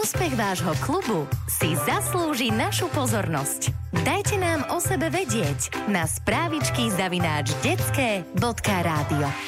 Úspech vášho klubu si zaslúži našu pozornosť. Dajte nám o sebe vedieť na správičky@detske.rádio.